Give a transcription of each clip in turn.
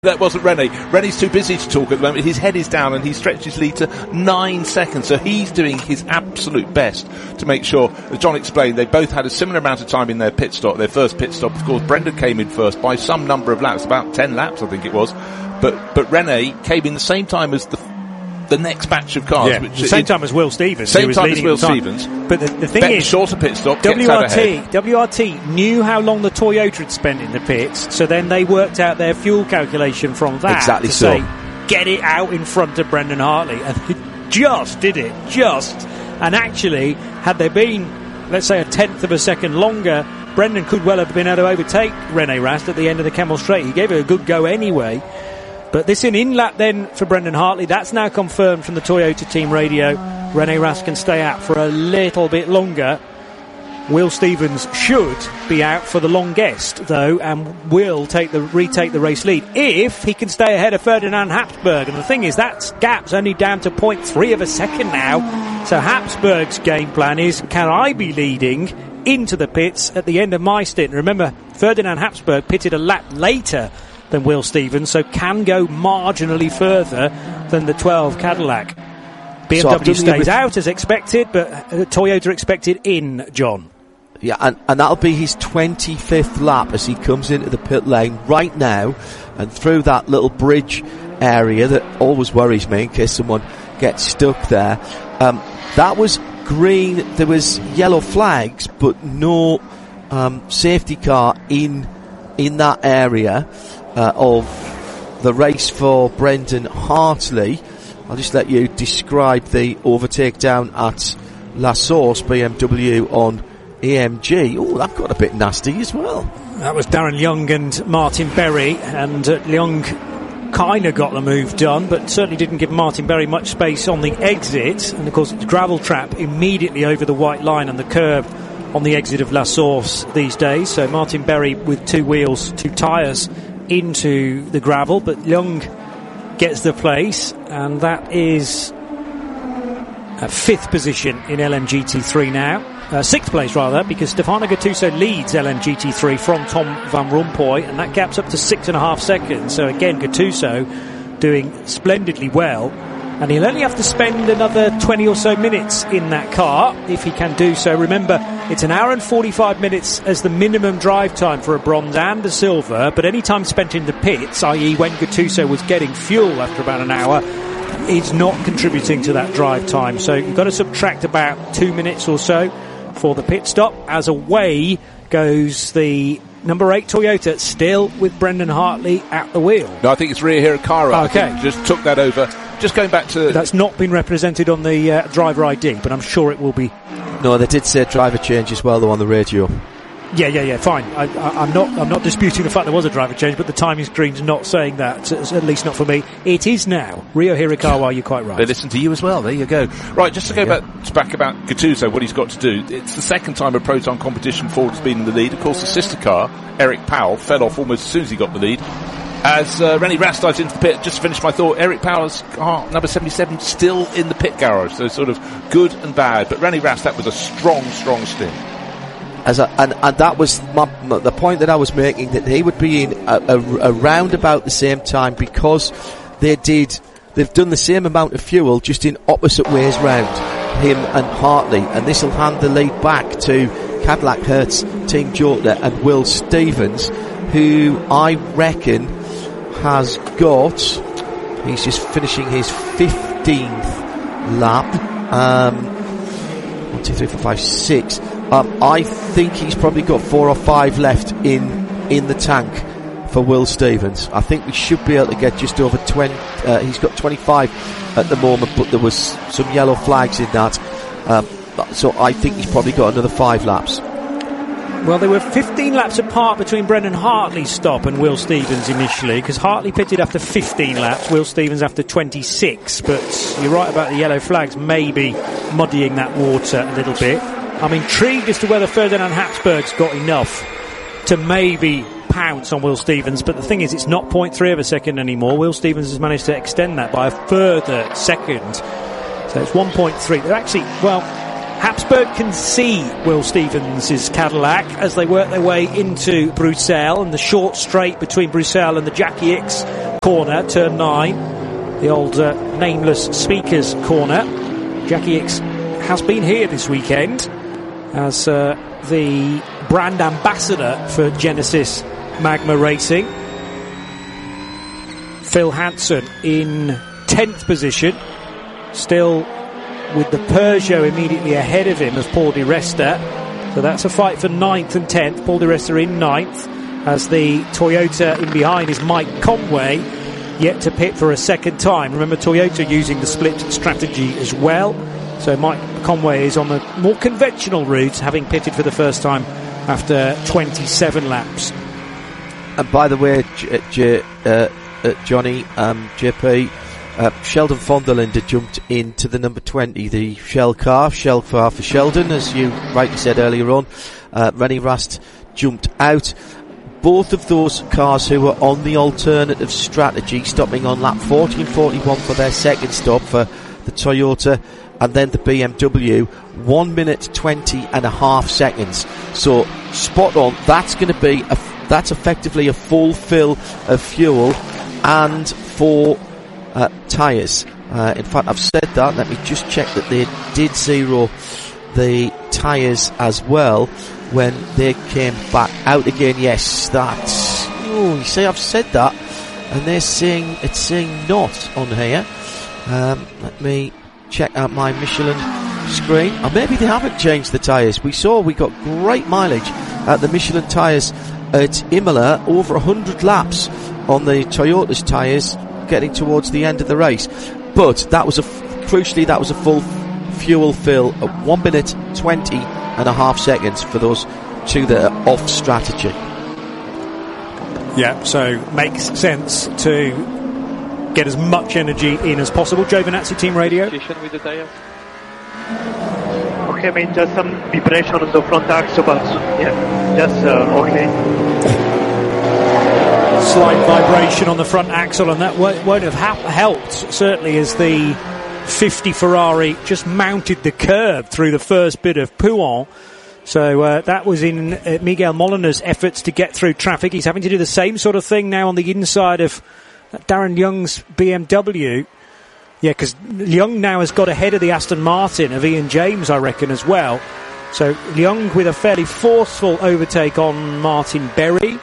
That wasn't Rene. Rene's too busy to talk at the moment. His head is down and he stretched his lead to 9 seconds. So he's doing his absolute best to make sure, as John explained, they both had a similar amount of time in their pit stop. Their first pit stop, of course, Brendan came in first by some number of laps, about 10 laps I think it was. But Rene came in the same time as the next batch of cars. Yeah, the same time as Will Stevens. Same time as Will Stevens. But the thing is, shorter pit stop, WRT knew how long the Toyota had spent in the pits, so then they worked out their fuel calculation from that. Exactly to so. Say, get it out in front of Brendan Hartley. And he just did it. And actually, had there been, let's say, a tenth of a second longer, Brendan could well have been able to overtake Rene Rast at the end of the Kemmel Straight. He gave it a good go anyway. But this in-lap then for Brendan Hartley, that's now confirmed from the Toyota team radio. Rene Rast can stay out for a little bit longer. Will Stevens should be out for the longest, though, and will retake the race lead if he can stay ahead of Ferdinand Habsburg. And the thing is, that gap's only down to 0.3 of a second now. So Habsburg's game plan is, can I be leading into the pits at the end of my stint? Remember, Ferdinand Habsburg pitted a lap later than Will Stevens, so can go marginally further than the 12 Cadillac. BMW stays out as expected, but Toyota expected in, John. Yeah, and that'll be his 25th lap as he comes into the pit lane right now and through that little bridge area that always worries me in case someone gets stuck there. That was green, there was yellow flags, but no safety car in that area of the race for Brendan Hartley. I'll just let you describe the overtake down at La Source BMW on AMG. Oh, that got a bit nasty as well. That was Darren Young and Martin Berry, and Young kind of got the move done, but certainly didn't give Martin Berry much space on the exit. And of course, it's gravel trap immediately over the white line and the curb on the exit of La Source these days. So Martin Berry with two tyres into the gravel, but Young gets the place, and that is a 5th position in LMGT3 now. 6th place rather, because Stefano Gattuso leads LMGT3 from Tom Van Rompuy, and that gaps up to 6.5 seconds. So again, Gattuso doing splendidly well, and he'll only have to spend another 20 or so minutes in that car if he can do so. Remember, it's an hour and 45 minutes as the minimum drive time for a bronze and a silver, but any time spent in the pits, i.e. when Gattuso was getting fuel after about an hour, is not contributing to that drive time. So you've got to subtract about 2 minutes or so for the pit stop, as away goes the number 8 Toyota, still with Brendan Hartley at the wheel. No, I think it's Ria Hirakawa. Okay. I think just took that over. Just going back to... That's not been represented on the driver ID, but I'm sure it will be. No, they did say driver change as well, though, on the radio. Yeah, fine. I'm not disputing the fact there was a driver change, but the timing screen's not saying that, at least not for me. It is now. Rio Hirakawa, you're quite right. They listen to you as well. There you go. Right, just to go back about Gattuso, what he's got to do. It's the second time a Proton competition Ford has been in the lead. Of course, the sister car, Eric Powell, fell off almost as soon as he got the lead. As Rene Rast dives into the pit, just to finish my thought, Eric Powell's car, number 77, still in the pit garage. So sort of good and bad. But Rene Rast, that was a strong stint. And that was the point that I was making, that he would be in around about the same time, because they've done the same amount of fuel, just in opposite ways round, him and Hartley, and this will hand the lead back to Cadillac Hertz Team Jota and Will Stevens, who I reckon has got, he's just finishing his 15th lap, 1, 2, 3, 4, 5, 6. I think he's probably got 4 or 5 left in the tank for Will Stevens. I think we should be able to get just over 20. He's got 25 at the moment, but there was some yellow flags in that. So I think he's probably got another 5 laps. Well, there were 15 laps apart between Brendan Hartley's stop and Will Stevens initially, because Hartley pitted after 15 laps, Will Stevens after 26. But you're right about the yellow flags maybe muddying that water a little bit. I'm intrigued as to whether Ferdinand Habsburg's got enough to maybe pounce on Will Stevens, but the thing is, it's not 0.3 of a second anymore. Will Stevens has managed to extend that by a further second. So it's 1.3. They're actually, well, Habsburg can see Will Stevens' Cadillac as they work their way into Bruxelles, and the short straight between Bruxelles and the Jackie X corner, turn 9, the old nameless speakers corner. Jackie X has been here this weekend as the brand ambassador for Genesis Magma Racing. Phil Hanson in 10th position, still with the Peugeot immediately ahead of him as Paul Di Resta. So that's a fight for 9th and 10th. Paul Di Resta in 9th, as the Toyota in behind is Mike Conway, yet to pit for a second time. Remember, Toyota using the split strategy as well. So Mike Conway is on the more conventional route, having pitted for the first time after 27 laps. And by the way, Johnny, JP, Sheldon von der Linde jumped into the number 20, the Shell car for Sheldon, as you rightly said earlier on. Rennie Rast jumped out. Both of those cars who were on the alternative strategy, stopping on lap 40 and 41 for their second stop for the Toyota and then the BMW, 1 minute 20 and a half seconds. So spot on. That's going to be that's effectively a full fill of fuel and 4 tyres. In fact, I've said that. Let me just check that they did zero the tyres as well when they came back out again. Yes, that's... Oh, you see, I've said that, and they're saying it's saying not on here. Let me check out my Michelin screen. Or maybe they haven't changed the tyres. We got great mileage at the Michelin tyres at Imola, over 100 laps on the Toyota's tyres, getting towards the end of the race. But that was crucially that was a full fuel fill at 1 minute 20 and a half seconds for those two that are off strategy. Yeah, so makes sense to get as much energy in as possible. Giovinazzi Team Radio. With the tire. Okay, I mean, just some vibration on the front axle, but yeah, just okay. Slight vibration on the front axle, and that won't have helped, certainly, as the 50 Ferrari just mounted the curb through the first bit of Pouhon. So that was in Miguel Molina's efforts to get through traffic. He's having to do the same sort of thing now on the inside of Darren Young's BMW. Yeah, because Young now has got ahead of the Aston Martin of Ian James, I reckon, as well. So Young with a fairly forceful overtake on Martin Berry.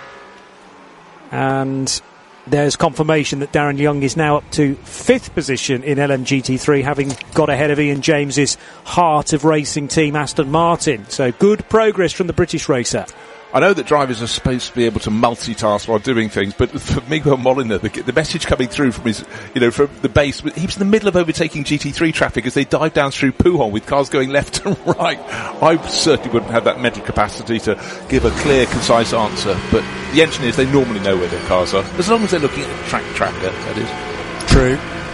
And there's confirmation that Darren Young is now up to 5th position in LMGT3, having got ahead of Ian James's heart of racing team Aston Martin. So good progress from the British racer. I know that drivers are supposed to be able to multitask while doing things, but for Miguel Molina, the message coming through from his, from the base, he was in the middle of overtaking GT3 traffic as they dive down through Pouhon with cars going left and right. I certainly wouldn't have that mental capacity to give a clear, concise answer, but the engineers, they normally know where their cars are, as long as they're looking at the track tracker, that is. True.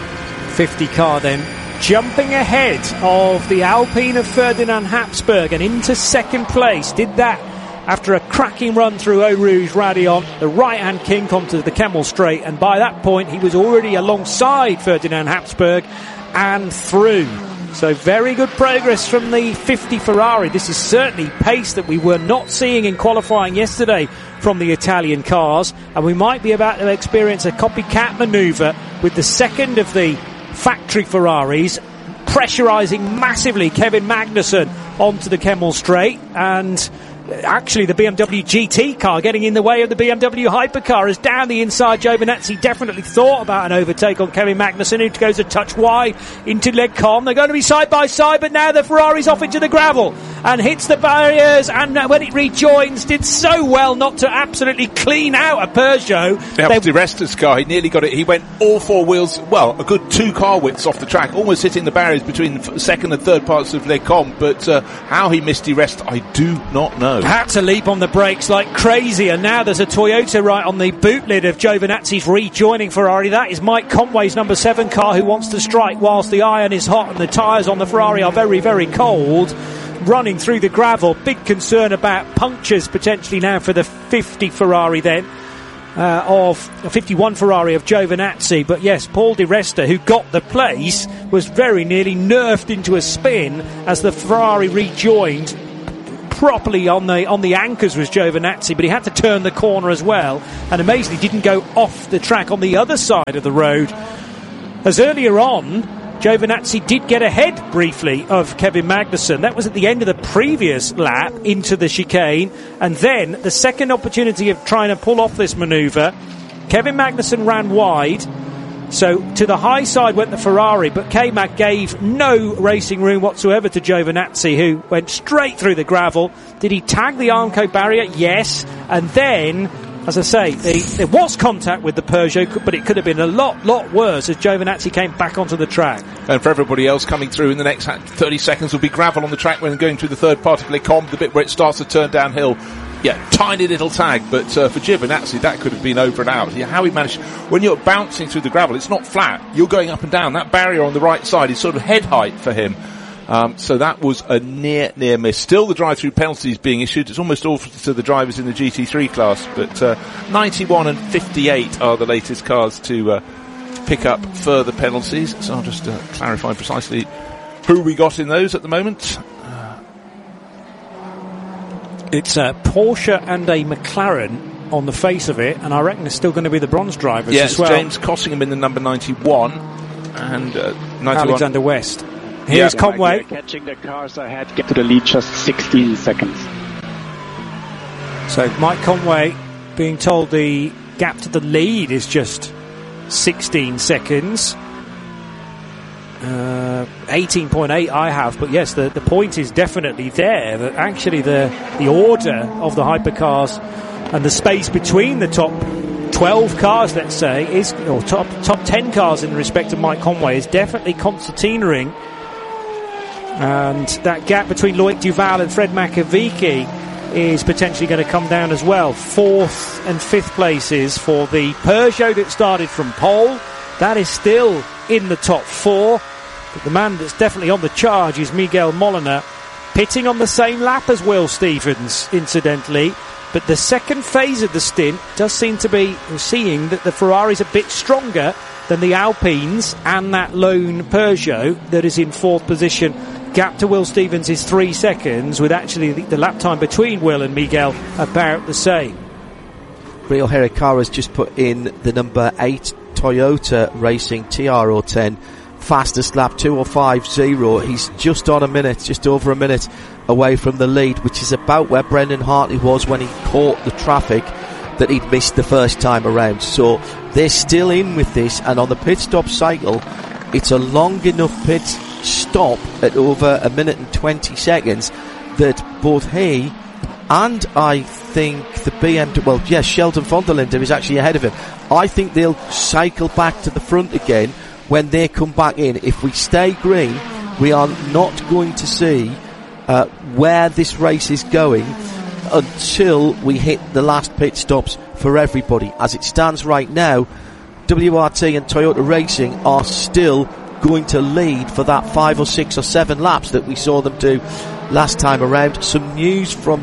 50 car then, jumping ahead of the Alpine of Ferdinand Habsburg and into second place. Did that after a cracking run through Eau Rouge Raidillon, the right-hand kink onto the Kemmel Straight, and by that point he was already alongside Ferdinand Habsburg and through. So very good progress from the 50 Ferrari. This is certainly pace that we were not seeing in qualifying yesterday from the Italian cars, and we might be about to experience a copycat manoeuvre with the second of the factory Ferraris pressurising massively Kevin Magnussen onto the Kemmel Straight, and actually the BMW GT car getting in the way of the BMW hypercar as down the inside Giovinazzi definitely thought about an overtake on Kevin Magnussen, who goes a touch wide into Lecom. They're going to be side by side, but now the Ferrari's off into the gravel and hits the barriers, and when it rejoins did so well not to absolutely clean out a Peugeot. That was Di Resta's car. He nearly got it. He went all 4 wheels, well, a good 2 car widths off the track, almost hitting the barriers between the second and third parts of Lecom, but how he missed Di Resta, I do not know. Had to leap on the brakes like crazy, and now there's a Toyota right on the boot lid of Giovinazzi's rejoining Ferrari. That is Mike Conway's number 7 car, who wants to strike whilst the iron is hot and the tyres on the Ferrari are very, very cold. Running through the gravel, big concern about punctures potentially now for the 50 Ferrari then. of a 51 Ferrari of Giovinazzi. But yes, Paul Di Resta, who got the place, was very nearly nerfed into a spin as the Ferrari rejoined. Properly on the anchors was Giovinazzi, but he had to turn the corner as well, and amazingly didn't go off the track on the other side of the road. As earlier on, Giovinazzi did get ahead briefly of Kevin Magnussen. That was at the end of the previous lap into the chicane, and then the second opportunity of trying to pull off this manoeuvre, Kevin Magnussen ran wide. So to the high side went the Ferrari, but K-Mag gave no racing room whatsoever to Giovinazzi, who went straight through the gravel. Did he tag the Armco barrier? Yes. And then, as I say, there was contact with the Peugeot, but it could have been a lot worse as Giovinazzi came back onto the track. And for everybody else coming through in the next 30 seconds will be gravel on the track when going through the third part of Les Combes, the bit where it starts to turn downhill. Yeah, tiny little tag, but for Giovinazzi that could have been over and out. Yeah, how he managed, when you're bouncing through the gravel, it's not flat, you're going up and down. That barrier on the right side is sort of head height for him. So that was a near miss. Still the drive-through penalties being issued. It's almost all to the drivers in the GT3 class, but 91 and 58 are the latest cars to pick up further penalties. So I'll just clarify precisely who we got in those at the moment. It's a Porsche and a McLaren on the face of it, and I reckon it's still going to be the bronze drivers as well. James Cossingham in the number 91 and 91. Alexander West. Here's Conway. Catching the cars ahead, get to the lead just 16 seconds. So Mike Conway being told the gap to the lead is just 16 seconds. 18.8 I have, but yes, the point is definitely there, that actually the order of the hypercars and the space between the top 12 cars, let's say, is, or top 10 cars in respect of Mike Conway, is definitely concertinaing, and that gap between Loic Duval and Fred Makovici is potentially going to come down as well. 4th and 5th places for the Peugeot that started from pole. That is still in the top 4. But the man that's definitely on the charge is Miguel Molina, pitting on the same lap as Will Stevens, incidentally. But the second phase of the stint does seem to be seeing that the Ferrari's a bit stronger than the Alpines and that lone Peugeot that is in 4th position. Gap to Will Stevens is 3 seconds, with actually the lap time between Will and Miguel about the same. Rio Hirakawa's just put in the number 8 Toyota Racing TR010 fastest lap, 2:05.0. He's just over a minute away from the lead, which is about where Brendan Hartley was when he caught the traffic that he'd missed the first time around. So they're still in with this, and on the pit stop cycle, it's a long enough pit stop at over a minute and 20 seconds that both he and I think the BMW, well, yes, Sheldon von der Linde is actually ahead of him. I think they'll cycle back to the front again when they come back in. If we stay green, we are not going to see where this race is going until we hit the last pit stops for everybody. As it stands right now, WRT and Toyota Racing are still going to lead for that 5 or 6 or 7 laps that we saw them do last time around. Some news from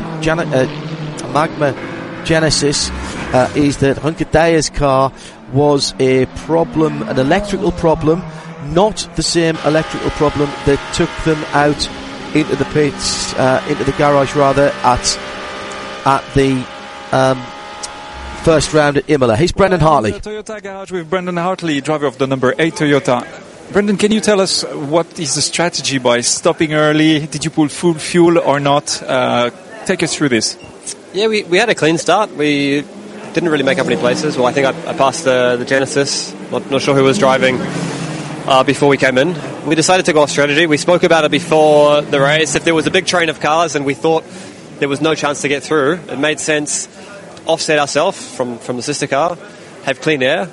Magma Genesis is that Hunkadea's car was a problem, an electrical problem, not the same electrical problem that took them out into the pits, into the garage rather, at the first round at Imola. Here's Brendan Hartley. Toyota garage with Brendan Hartley, driver of the number 8 Toyota. Brendan, can you tell us what is the strategy by stopping early? Did you pull full fuel or not? Take us through this. Yeah, we had a clean start. We didn't really make up any places. Well, I think I passed the Genesis. Not sure who was driving before we came in. We decided to go off strategy. We spoke about it before the race. If there was a big train of cars and we thought there was no chance to get through, it made sense offset ourselves from the sister car, have clean air.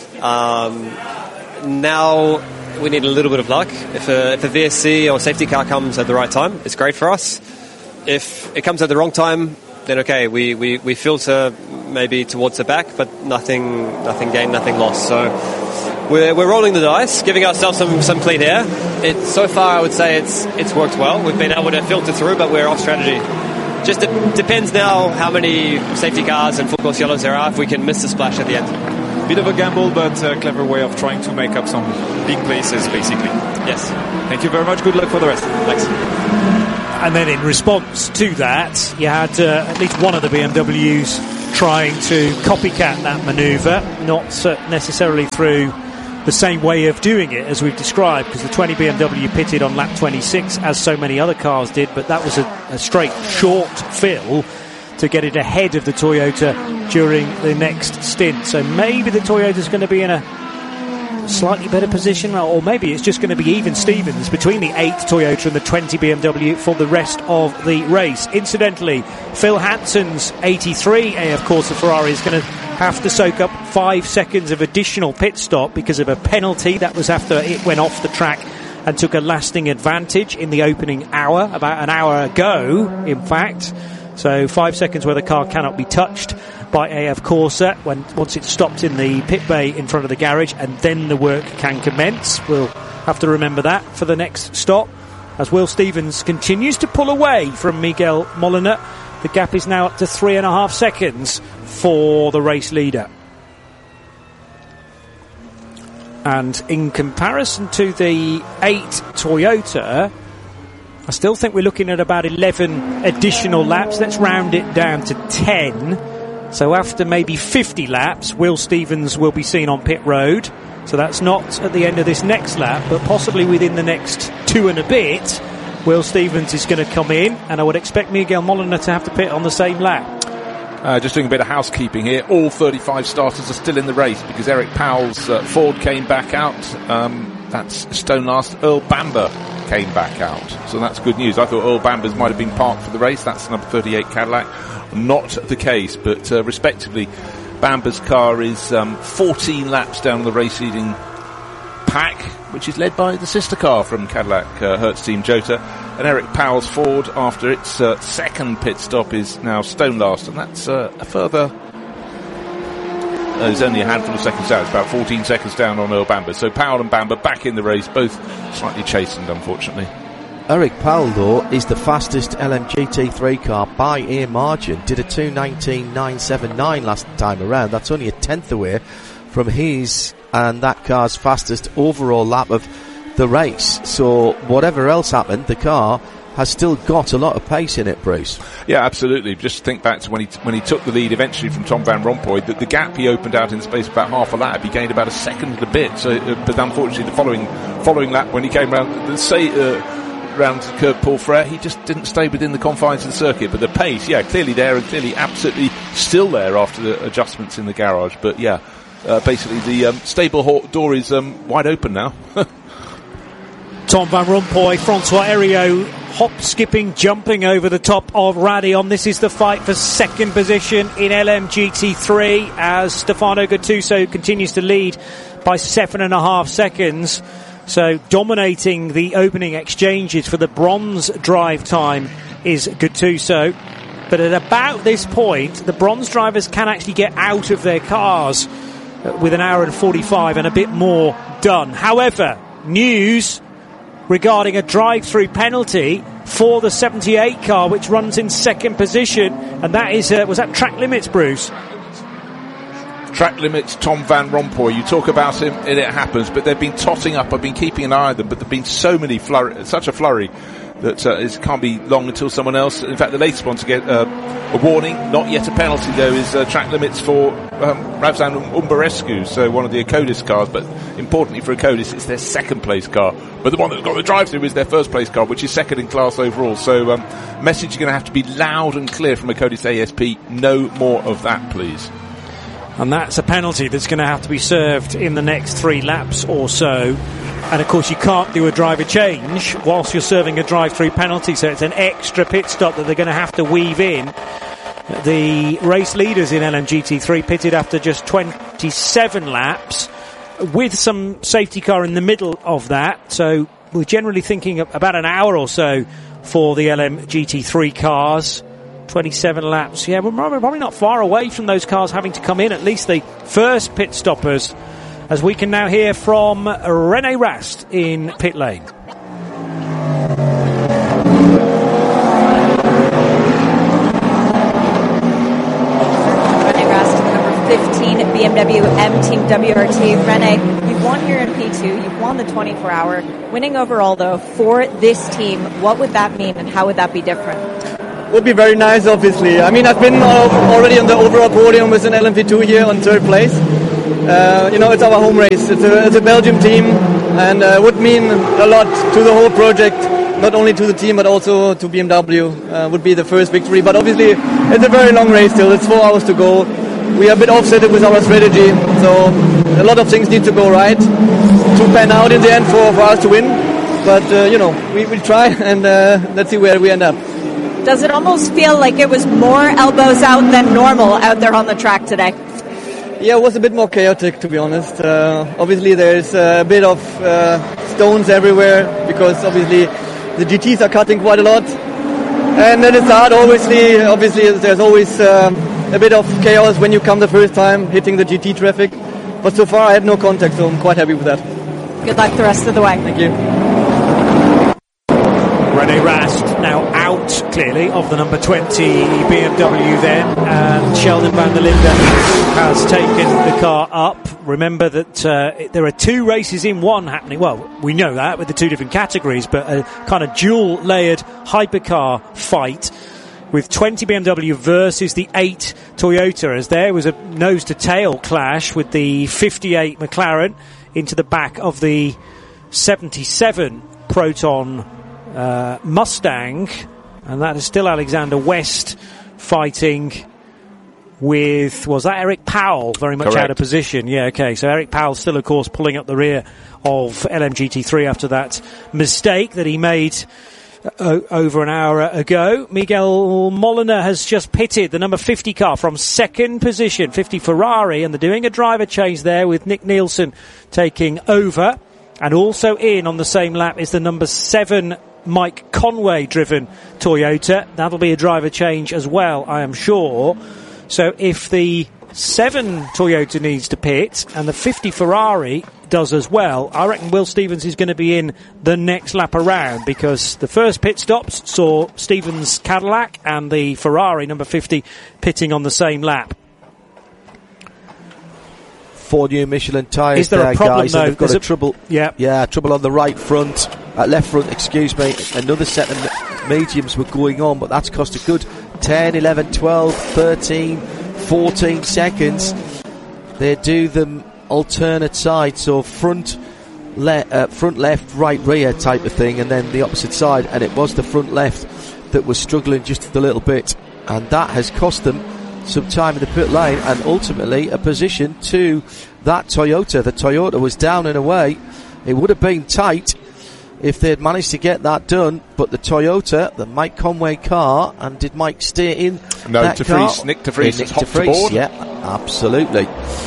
Now we need a little bit of luck. If a VSC or safety car comes at the right time, it's great for us. If it comes at the wrong time, then okay, we filter maybe towards the back, but nothing gained, nothing lost. So we're rolling the dice, giving ourselves some clean air. So far, I would say it's worked well. We've been able to filter through, but we're off strategy. just depends now how many safety cars and full course yellows there are, if we can miss the splash at the end. Bit of a gamble, but a clever way of trying to make up some big places, basically. Yes. Thank you very much. Good luck for the rest. Thanks. And then in response to that, you had at least one of the BMWs trying to copycat that manoeuvre, not necessarily through the same way of doing it as we've described, because the 20 BMW pitted on lap 26 as so many other cars did, but that was a straight short fill to get it ahead of the Toyota during the next stint. So maybe the Toyota's going to be in a slightly better position, or maybe it's just going to be even Stevens between the 8 Toyota and the 20 BMW for the rest of the race. Incidentally, Phil Hansen's 83 AF Corsa Ferrari is going to have to soak up 5 seconds of additional pit stop because of a penalty. That was after it went off the track and took a lasting advantage in the opening hour, about an hour ago, in fact. So 5 seconds where the car cannot be touched by AF Corsa once it's stopped in the pit bay in front of the garage, and then the work can commence. We'll have to remember that for the next stop, as Will Stevens continues to pull away from Miguel Molina. The gap is now up to 3.5 seconds for the race leader. And in comparison to the 8 Toyota, I still think we're looking at about 11 additional laps. Let's round it down to 10. So after maybe 50 laps, Will Stevens will be seen on pit road. So that's not at the end of this next lap, but possibly within the next 2 and a bit, Will Stevens is going to come in, and I would expect Miguel Molina to have to pit on the same lap. Just doing a bit of housekeeping here. All 35 starters are still in the race because Eric Powell's Ford came back out. That's stone last. Earl Bamber came back out. So that's good news. I thought Earl Bamber's might have been parked for the race. That's number 38 Cadillac. Not the case, but respectively, Bamber's car is 14 laps down the race-leading pack, which is led by the sister car from Cadillac, Hertz Team Jota. And Eric Powell's Ford, after its second pit stop, is now stone last, and that's a further... there's only a handful of seconds down. It's about 14 seconds down on Earl Bamber. So Powell and Bamber back in the race, both slightly chastened, unfortunately. Eric Powell, though, is the fastest LMGT3 car by a margin. Did a 2:19.979 last time around. That's only a tenth away from his and that car's fastest overall lap of the race. So whatever else happened, the car has still got a lot of pace in it, Bruce. Yeah, absolutely. Just think back to when he took the lead eventually from Tom Van Rompuy. The gap he opened out in space about half a lap. He gained about a second and a bit. So, but unfortunately, the following lap when he came round round Kurt Paul Frere, he just didn't stay within the confines of the circuit. But the pace, yeah, clearly there and clearly absolutely still there after the adjustments in the garage. But yeah, basically the stable door is wide open now. Tom Van Rompuy, Francois Heriot, hop, skipping, jumping over the top of Raidillon. This is the fight for second position in LMGT3 as Stefano Gattuso continues to lead by 7.5 seconds. So dominating the opening exchanges for the bronze drive time is Gattuso. But at about this point, the bronze drivers can actually get out of their cars with an hour and 45 and a bit more done. However, news regarding a drive-through penalty for the 78 car, which runs in second position, and that is, was that track limits, Bruce? Track limits, Tom Van Rompuy. You talk about him, and it happens, but they've been totting up. I've been keeping an eye on them, but there've been so many such a flurry that it can't be long until someone else. In fact, the latest one to get a warning, not yet a penalty though, is track limits for Ravzan Umbarescu, so one of the Acodis cars, but importantly for Acodis, it's their second place car. But the one that's got the drive-through is their first place car, which is second in class overall. So message is going to have to be loud and clear from Acodis ASP, no more of that, please. And that's a penalty that's going to have to be served in the next 3 laps or so. And of course you can't do a driver change whilst you're serving a drive-through penalty, so it's an extra pit stop that they're going to have to weave in. The race leaders in LMGT3 pitted after just 27 laps with some safety car in the middle of that, so we're generally thinking about an hour or so for the LMGT3 cars. 27 laps. Yeah, we're probably not far away from those cars having to come in, at least the first pit stoppers, as we can now hear from René Rast in pit lane. BMW M Team WRT. Rene, you've won here in P2, you've won the 24-hour. Winning overall, though, for this team, what would that mean and how would that be different? Would be very nice, obviously. I mean, I've been already on the overall podium with an LMP2 here on 3rd place. It's our home race. It's a Belgium team, and would mean a lot to the whole project, not only to the team but also to BMW. Would be the first victory, but obviously it's a very long race still. It's 4 hours to go. We are a bit offset with our strategy, so a lot of things need to go right to pan out in the end for us to win. But we try, and let's see where we end up. Does it almost feel like it was more elbows out than normal out there on the track today? Yeah, it was a bit more chaotic, to be honest. Obviously, there's a bit of stones everywhere because obviously the GTs are cutting quite a lot. And then it's hard, obviously there's always a bit of chaos when you come the first time hitting the GT traffic. But so far I had no contact, so I'm quite happy with that. Good luck the rest of the way. Thank you. René Rast now out, clearly, of the number 20 BMW then, and Sheldon van der Linde has taken the car up. Remember that there are 2 races in one happening. Well, we know that with the 2 different categories, but a kind of dual-layered hypercar fight with 20 BMW versus the 8 Toyota, as there was a nose-to-tail clash with the 58 McLaren into the back of the 77 Proton Mustang, and that is still Alexander West fighting with, was that Eric Powell, very much Correct. out of position. Yeah, okay, so Eric Powell still, of course, pulling up the rear of LMGT3 after that mistake that he made over an hour ago. Miguel Molina has just pitted the number 50 car from 2nd position, 50 Ferrari, and they're doing a driver change there with Nick Nielsen taking over. And also in on the same lap is the number 7 Mike Conway driven Toyota. That'll be a driver change as well, I am sure. So if the 7 Toyota needs to pit and the 50 Ferrari does as well, I reckon Will Stevens is going to be in the next lap around, because the first pit stops saw Stevens' Cadillac and the Ferrari number 50 pitting on the same lap. 4 new Michelin tyres. Is there a problem, guys, though? They've got trouble. Yeah, trouble on the right front, left front. Excuse me. Another set of mediums were going on, but that's cost a good 10, 11, 12, 13, 14 seconds. They do them alternate sides, so front left, right rear type of thing, and then the opposite side. And it was the front left that was struggling just a little bit, and that has cost them some time in the pit lane and ultimately a position to that Toyota. The Toyota was down and away. It would have been tight if they had managed to get that done, but the Toyota, the Mike Conway car, and did Mike stay in that car? Nick de Vries has hopped aboard. Yeah, absolutely.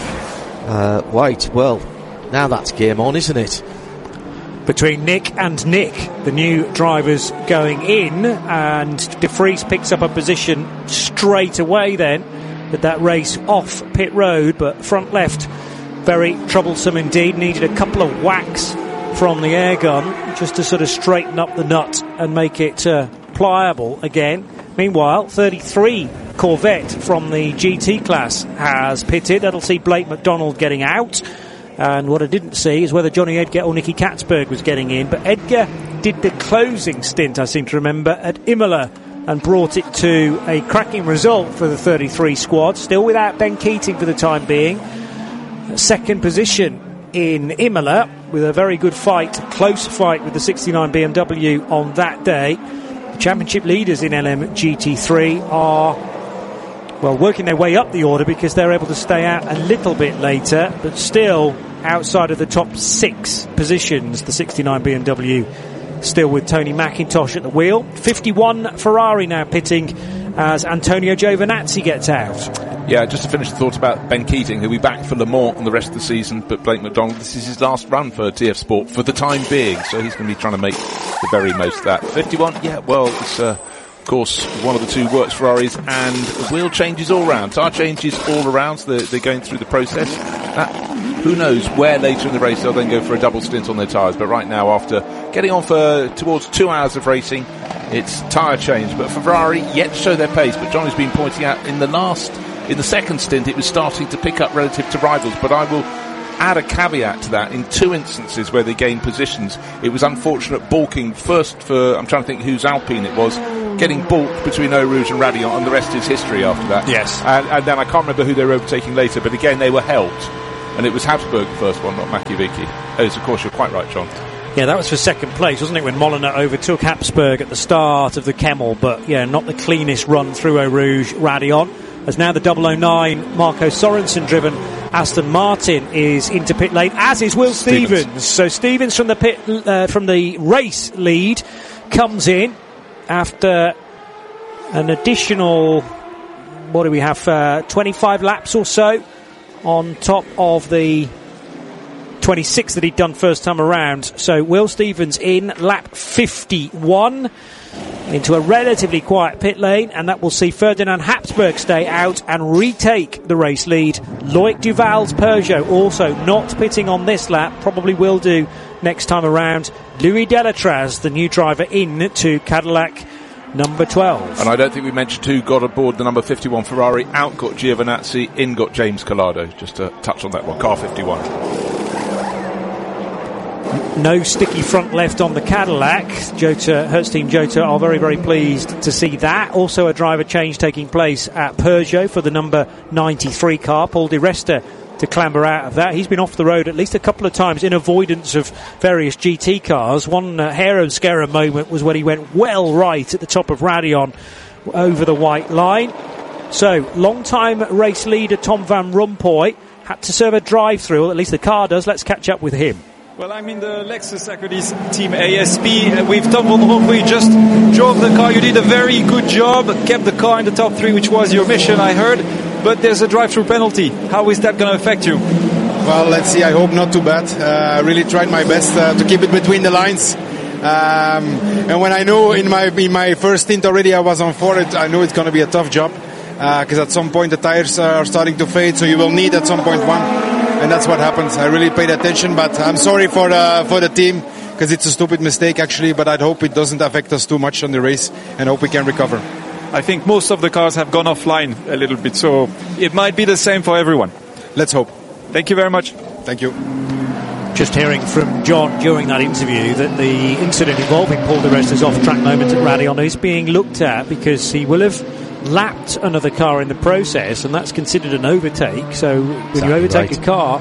Right, well, now that's game on, isn't it? Between Nick and Nick, the new drivers going in, and de Vries picks up a position straight away then with that race off pit road, but front left very troublesome indeed. Needed a couple of whacks from the air gun just to sort of straighten up the nut and make it pliable again. Meanwhile, 33 Corvette from the GT class has pitted. That'll see Blake McDonald getting out. And what I didn't see is whether Johnny Edgar or Nicky Katzberg was getting in. But Edgar did the closing stint, I seem to remember, at Imola and brought it to a cracking result for the 33 squad. Still without Ben Keating for the time being. 2nd position in Imola with a very good fight, close fight with the 69 BMW on that day. The championship leaders in LMGT3 are, well, working their way up the order because they're able to stay out a little bit later, but still outside of the top 6 positions. The 69 BMW still with Tony McIntosh at the wheel. 51 Ferrari now pitting as Antonio Giovinazzi gets out. Yeah, just to finish the thought about Ben Keating, who'll be back for Le Mans on the rest of the season, but Blake McDonald, this is his last run for TF Sport for the time being, so he's going to be trying to make the very most of that. 51, yeah, well, it's of course one of the 2 works Ferraris, and wheel changes all round, tyre changes all around, so they're going through the process. Who knows where later in the race they'll then go for a double stint on their tyres, but right now, after getting on for towards 2 hours of racing, it's tyre change. But for Ferrari, yet to show their pace, but Johnny's been pointing out in the last In the second stint, it was starting to pick up relative to rivals, but I will add a caveat to that. In 2 instances where they gained positions, it was unfortunate balking first for, I'm trying to think whose Alpine it was, getting balked between Eau Rouge and Raidillon, and the rest is history after that. Yes. And then I can't remember who they were overtaking later, but again they were helped, and it was Habsburg the first one, not Machiavicchi. Oh, so of course you're quite right, John. Yeah, that was for second place, wasn't it, when Molina overtook Habsburg at the start of the Kemmel, but yeah, not the cleanest run through Eau Rouge Raidillon. As now the 009 Marco Sorensen driven Aston Martin is into pit lane, as is Will Stevens. So Stevens from the race lead comes in after an additional, what do we have, 25 laps or so on top of the 26 that he'd done first time around. So Will Stevens in lap 51 into a relatively quiet pit lane, and that will see Ferdinand Habsburg stay out and retake the race lead. Loic Duval's Peugeot also not pitting on this lap, probably will do next time around. Louis Delatraz, the new driver, in to Cadillac number 12. And I don't think we mentioned who got aboard the number 51 Ferrari. Out got Giovinazzi, in got James Collado. Just to touch on that one, car 51. No sticky front left on the Cadillac. Hertz Team Jota are very, very pleased to see that. Also a driver change taking place at Peugeot for the number 93 car. Paul Di Resta to clamber out of that. He's been off the road at least a couple of times in avoidance of various GT cars. One hair-and-scare moment was when he went well right at the top of Raidillon over the white line. So, long-time race leader Tom Van Rompuy had to serve a drive-through, or at least the car does. Let's catch up with him. Well, I'm in the Lexus Acadis Team ASP with Tom Van Rompuy. You just drove the car. You did a very good job, kept the car in the top 3, which was your mission, I heard. But there's a drive-through penalty. How is that going to affect you? Well, let's see. I hope not too bad. I really tried my best to keep it between the lines. And when I know in my first stint already I was on for it, I know it's going to be a tough job. Because at some point the tires are starting to fade, so you will need at some point one. And that's what happens. I really paid attention, but I'm sorry for the team, because it's a stupid mistake actually, but I'd hope it doesn't affect us too much on the race, and hope we can recover. I think most of the cars have gone offline a little bit, so it might be the same for everyone. Let's hope. Thank you very much. Thank you. Just hearing from John during that interview that the incident involving Paul Di Resta's off-track moment at Raidillon is being looked at because he will have lapped another car in the process, and that's considered an overtake. So when you overtake a car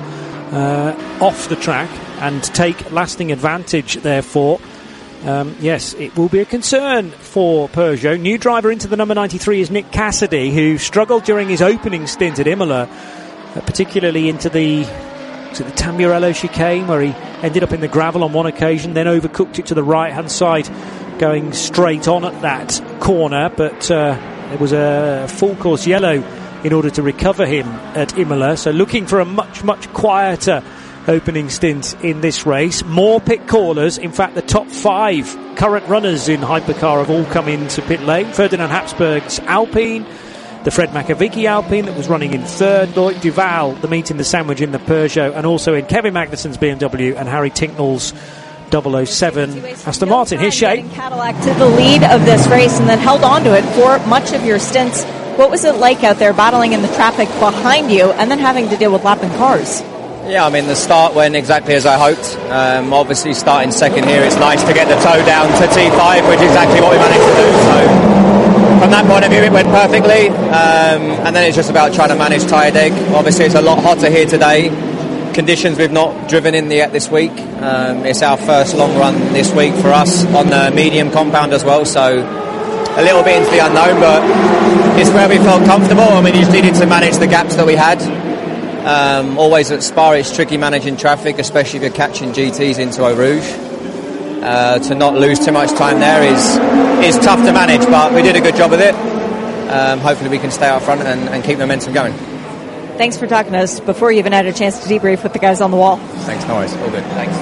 off the track and take lasting advantage, therefore, yes, it will be a concern for Peugeot. New driver into the number 93 is Nick Cassidy, who struggled during his opening stint at Imola, particularly into the Tamburello chicane, where he ended up in the gravel on one occasion, then overcooked it to the right-hand side, going straight on at that corner, but it was a full course yellow in order to recover him at Imola. So looking for a much, much quieter opening stint in this race. More pit callers. In fact, the top 5 current runners in Hypercar have all come into pit lane. Ferdinand Habsburg's Alpine, the Fred Machiavicchi Alpine that was running in 3rd, Loic Duval, the meat in the sandwich in the Peugeot, and also in Kevin Magnussen's BMW and Harry Tincknell's 007 Aston Martin. Here's Shay. Cadillac to the lead of this race and then held on to it for much of your stints. What was it like out there battling in the traffic behind you and then having to deal with lapping cars? Yeah, I mean, the start went exactly as I hoped. Obviously, starting second here, it's nice to get the toe down to T5, which is exactly what we managed to do. So, from that point of view, it went perfectly. And then it's just about trying to manage tyre deg. Obviously, it's a lot hotter here today. Conditions we've not driven in yet this week. It's our first long run this week for us on the medium compound as well, so a little bit into the unknown, but it's where we felt comfortable. I mean, you just needed to manage the gaps that we had. Always at Spa it's tricky managing traffic, especially if you're catching GTs into Eau Rouge. To not lose too much time there is tough to manage, but we did a good job with it. Hopefully we can stay out front and keep momentum going. Thanks for talking to us before you even had a chance to debrief with the guys on the wall. Thanks, no worries. All good. Thanks.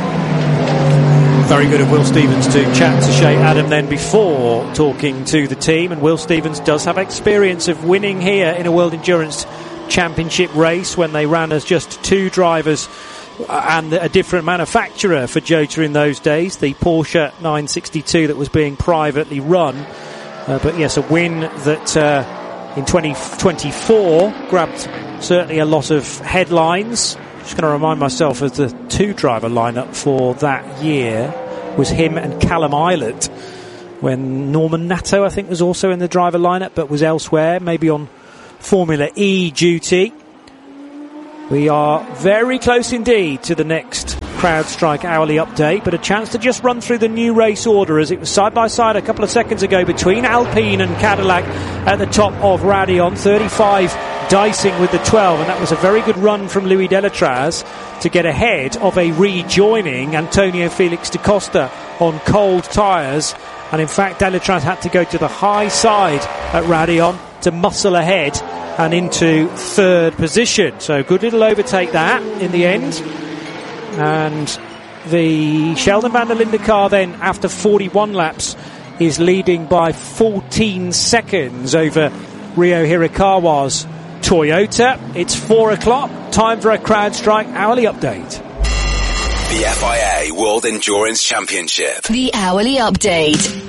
Very good of Will Stevens to chat to Shea Adam then before talking to the team. And Will Stevens does have experience of winning here in a World Endurance Championship race when they ran as just 2 drivers and a different manufacturer for Jota in those days, the Porsche 962 that was being privately run. But yes, a win that in 2024 grabbed certainly a lot of headlines. Just going to remind myself of the 2-driver lineup for that year was him and Callum Eilert, when Norman Nato, I think, was also in the driver lineup but was elsewhere, maybe on Formula E duty. We are very close indeed to the next CrowdStrike hourly update, but a chance to just run through the new race order, as it was side by side a couple of seconds ago between Alpine and Cadillac at the top of Raidillon. 35 dicing with the 12, and that was a very good run from Louis Delatraz to get ahead of a rejoining Antonio Felix da Costa on cold tyres. And in fact, Delatraz had to go to the high side at Raidillon to muscle ahead and into third position. So good little overtake that in the end. And the Sheldon van der Linde car then, after 41 laps, is leading by 14 seconds over Ryo Hirakawa's Toyota. It's 4 o'clock, time for a CrowdStrike hourly update. The FIA World Endurance Championship. The hourly update.